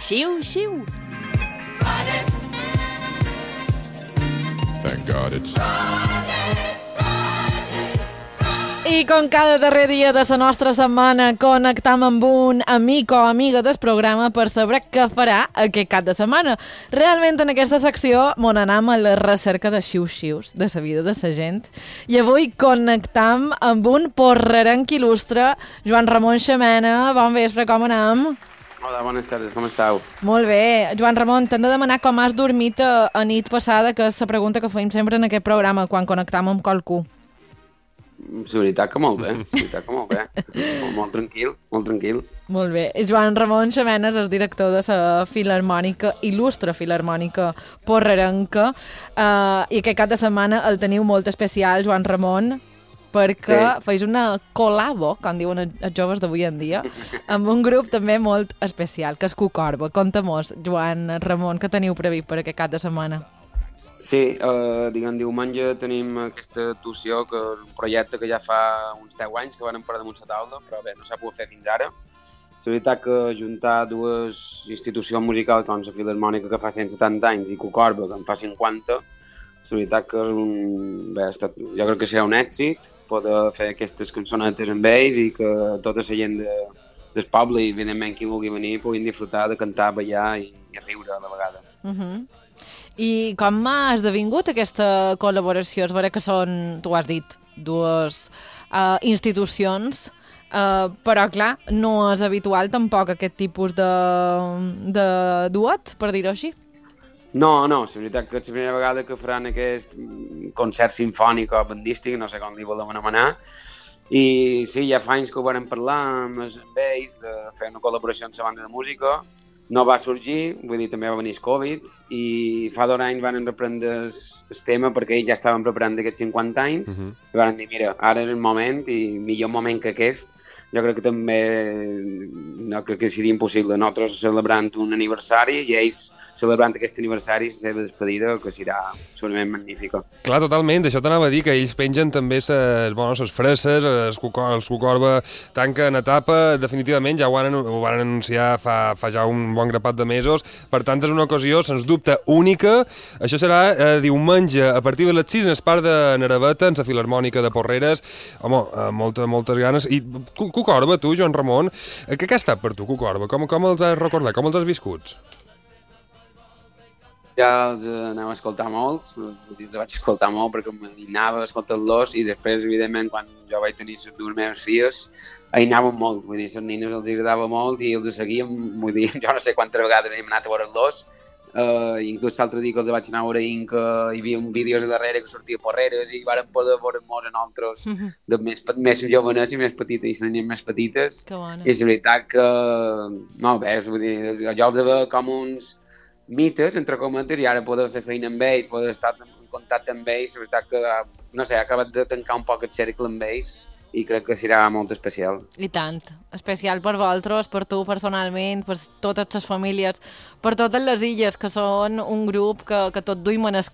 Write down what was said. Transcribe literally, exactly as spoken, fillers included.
Xiu-xiu. Thank God it's... I com cada darrer dia de la nostra setmana connectam amb un amic o amiga del programa per saber què farà aquest cap de setmana. Realment en aquesta secció mon anam a la recerca de xius-xius, de la vida de la gent. I avui connectam amb un porrerenc il·lustre, Joan Ramon Xamena. Bon vespre, com anam? Hola, bones tardes, com estàu? Molt bé. Joan Ramon, t'hem de demanar com has dormit a, a nit passada, que és la pregunta que feim sempre en aquest programa quan connectam amb qualcú. La veritat que molt bé, la veritat que molt bé. Molt, molt tranquil, molt tranquil. Molt bé. Joan Ramon Xamena és el director de la Filharmònica, il·lustre Filharmònica Porrerenca, uh, i aquest cap de setmana el teniu molt especial, Joan Ramon, perquè sí. Feis una col·labo, com diuen els joves d'avui en dia, amb un grup també molt especial, que és Cucorba. Conta-mos, Joan Ramon, què teniu previst per aquest cap de setmana? Sí, eh, diguem, diumenge tenim aquesta actuació, que és un projecte que ja fa uns deu anys que vam posar damunt la taula, però bé, no s'ha pogut fer fins ara. La veritat que juntar dues institucions musicals com la Filharmònica, que fa cent setanta anys, i Cucorba, que en fa cinquanta, la veritat que és un... bé, ha estat... jo crec que serà un èxit poder fer aquestes cançonetes amb ells i que tota la gent de, del poble i, evidentment, qui vulgui venir puguin disfrutar de cantar, ballar i, i riure a la vegada. Uh -huh. I com ha esdevingut aquesta col·laboració? És vera que són, tu has dit, dues uh, institucions, uh, però, clar, no és habitual tampoc aquest tipus de, de duet, per dir-ho així. No, no, la veritat que és la primera vegada que faran aquest concert sinfònic o bandístic, no sé com li volem anomenar, i sí, ja fa anys que ho vam parlar amb, amb ells de fer una col·laboració amb la banda de música. No va sorgir, vull dir, també va venir el Covid, i fa dos anys van reprendre el tema perquè ells ja estaven preparant aquests cinquanta anys, uh -huh. i van dir, mira, ara és el moment, i millor moment que aquest. Jo crec que també, no crec que seria impossible, nosaltres celebrant un aniversari i ells celebrant aquest aniversari, la seva despedida, que serà segurament magnífica. Clar, totalment, això t'anava a dir, que ells pengen també les bueno, fresses, els Cucorba tanquen etapa, definitivament ja ho van, ho van anunciar fa, fa ja un bon grapat de mesos, per tant és una ocasió, sens dubte, única. Això serà eh, diumenge, a partir de les sis, en el parc de Naraveta, en la Filharmònica de Porreres. Home, eh, molta, moltes ganes. I Cucorba, tu, Joan Ramon, eh, què ha estat per tu, Cucorba? Com, com els has recordat? Com els has viscuts? Ja els anava a escoltar molts, els vaig escoltar molt perquè m'anava a escoltar-los, i després, evidentment, quan jo vaig tenir les dues meves filles, hi anàvem molt, vull dir, les nines els agradava molt i els seguíem, vull dir, jo no sé quantes vegades hem anat a veure-los, uh, inclús l'altre dia que els vaig anar a veure que hi havia un vídeo darrere que sortia Porreres i vàrem poder veure-nos a nosaltres, uh -huh. de més, més jovenets i més petites, i les nines més petites, i és veritat que, no, bé, vull dir, jo els veia com uns mites, entre cometes, i ara poder fer feina amb ells, poder estar en contacte amb ells, la veritat que, no sé, ha acabat de tancar un poc el cercle amb ells i crec que serà molt especial. I tant. Especial per vosaltres, per tu personalment, per totes les famílies, per totes les illes, que són un grup que, que tot duim en el